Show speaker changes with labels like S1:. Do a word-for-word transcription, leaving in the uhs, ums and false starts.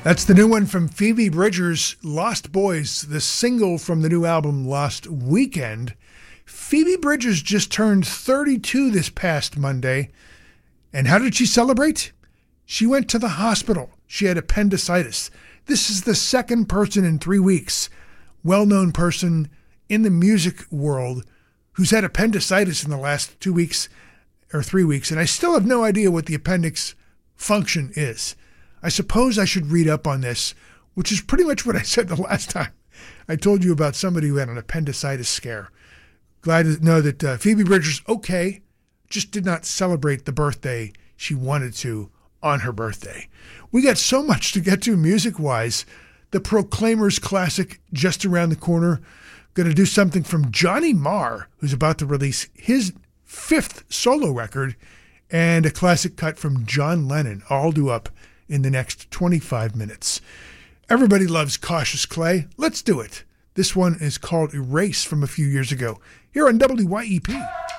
S1: That's the new one from Phoebe Bridgers, Lost Boys, the single from the new album Lost Weekend. Phoebe Bridgers just turned thirty-two this past Monday. And how did she celebrate? She went to the hospital. She had appendicitis. This is the second person in three weeks, well-known person in the music world, who's had appendicitis in the last two weeks or three weeks. And I still have no idea what the appendix function is. I suppose I should read up on this, which is pretty much what I said the last time I told you about somebody who had an appendicitis scare. Glad to know that uh, Phoebe Bridgers, okay, just did not celebrate the birthday she wanted to on her birthday. We got so much to get to music-wise. The Proclaimers classic just around the corner. Going to do something from Johnny Marr, who's about to release his fifth solo record, and a classic cut from John Lennon, all due up in the next twenty-five minutes. Everybody loves Cautious Clay. Let's do it. This one is called Erase from a few years ago, here on W Y E P.